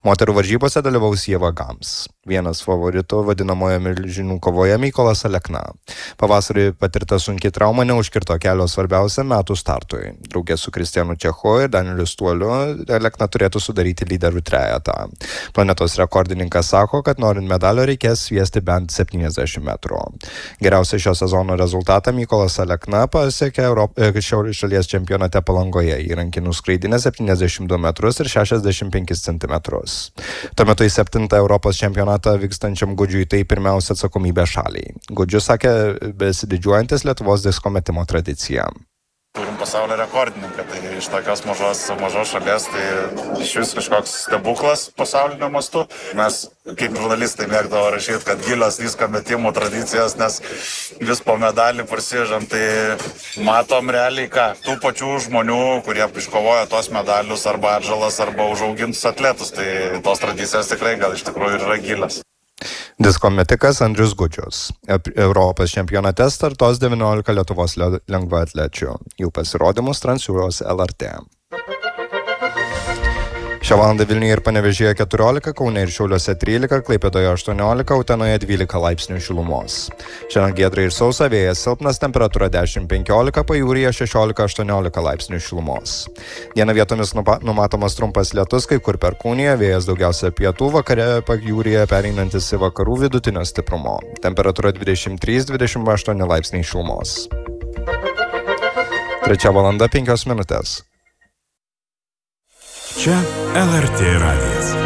Moterų varžybose dalyvaus Ieva Gams. Vienas favoritų vadinamoje milžinų kovoje Mykolas Alekna. Pavasarį patirta sunki trauma neužkirto kelio svarbiausiam metų startui. Draugė su Kristijanu Čechu ir Danieliu Stuoliu Alekna turėtų sudaryti lyderių trejetą. Planetos rekordininkas sako, kad norint medalio reikės sviesti bent 70 metrų. Geriausią šio sezono rezultatą Mykolas Alekna pasiekė šalies čempionate Palangoje, įrankį nuskraidinę 72 metrus ir 65 centimetrus. Tuo metu į 7 Europos čempionatą vykstančiam Gudžiui tai pirmiausia atsakomybė šaliai. Gudžius sakė besididžiuojantis Lietuvos disko metimo tradiciją. Turim pasaulio rekordininką, tai iš tokios mažos šalies tai iš vis kažkoks stebuklas pasaulinio mastu. Mes kaip žurnalistai mėgdavo rašyti, kad gilios disko metimo tradicijos, nes vis po medalį parsivežam, tai matom realiai tų pačių žmonių, kurie iškovoja tos medalius arba atžalas, arba užaugintus atletus, tai tos tradicijos tikrai gal iš tikrųjų yra gilios. Disko metikas Andrius Gudžius. Europos čempionate startos 19 Lietuvos lengvaatlečių. Jų pasirodymus transliuos LRT. Šią valandą Vilniuje ir Panevėžyje 14, Kaune ir Šiauliuose 13, Klaipėdoje 18, Utenoje 12 laipsnių šilumos. Šiandien giedrai ir sausa, vėjas silpnas, temperatūra 10-15, pajūryje 16-18 laipsnių šilumos. Dieną vietomis numatomas trumpas lietus, kai kur perkūnija, vėjas daugiausia pietų, vakare pajūryje pereinantis į vakarų vidutinio stiprumo. Temperatūra 23-28 laipsniai šilumos. 3:05 minutės. Čia LRT radijas.